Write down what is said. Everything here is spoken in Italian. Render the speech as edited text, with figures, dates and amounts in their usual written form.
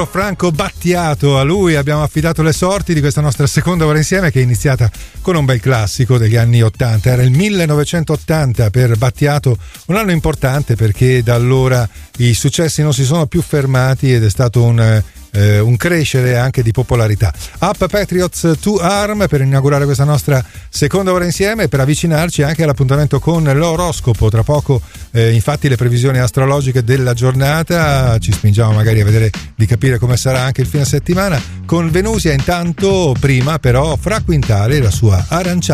Franco Battiato, a lui abbiamo affidato le sorti di questa nostra seconda ora insieme, che è iniziata con un bel classico degli anni 80. Era il 1980 per Battiato, un anno importante perché da allora i successi non si sono più fermati ed è stato un crescere anche di popolarità. Up Patriots to Arm per inaugurare questa nostra seconda ora insieme e per avvicinarci anche all'appuntamento con l'oroscopo. Tra poco infatti le previsioni astrologiche della giornata, ci spingiamo magari a vedere di capire come sarà anche il fine settimana con Venusia. Intanto prima però Fra Quintale e la sua Aranciata.